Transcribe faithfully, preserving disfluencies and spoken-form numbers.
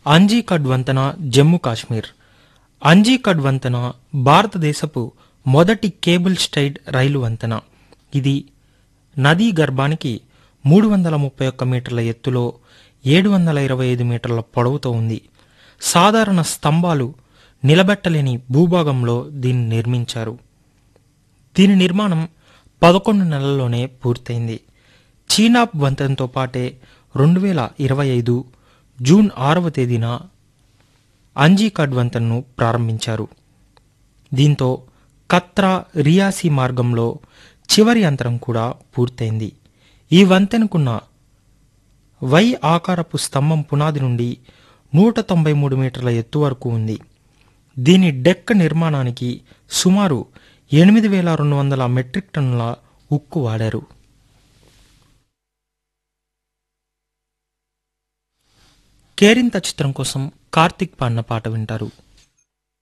అంజీకడ్ వంతెన జమ్మూ కాశ్మీర్. అంజీకడ్ వంతెన భారతదేశపు మొదటి కేబుల్ స్టైడ్ రైలు వంతెన. ఇది నదీ గర్భానికి మూడు వందల ముప్పై ఒక్క మీటర్ల ఎత్తులో ఏడు వందల ఇరవై ఐదు మీటర్ల పొడవుతో ఉంది. సాధారణ స్తంభాలు నిలబెట్టలేని భూభాగంలో దీన్ని నిర్మించారు. దీని నిర్మాణం పదకొండు నెలల్లోనే పూర్తయింది. చీనాబ్ వంతెనతో పాటే రెండు వేల ఇరవై ఐదు జూన్ ఆరవ తేదీన అంజీకడ్ వంతెనను ప్రారంభించారు. దీంతో కత్రా రియాసీ మార్గంలో చివరి అంతరం కూడా పూర్తయింది. ఈ వంతెనకున్న వై ఆకారపు స్తంభం పునాది నుండి నూట తొంభై మూడు మీటర్ల ఎత్తు వరకు ఉంది. దీని డెక్ నిర్మాణానికి సుమారు ఎనిమిది వేల రెండు వందల మెట్రిక్ టన్నుల ఉక్కు వాడారు. కేరింత చిత్రం కోసం కార్తిక్ పాడిన పాట వింటారు.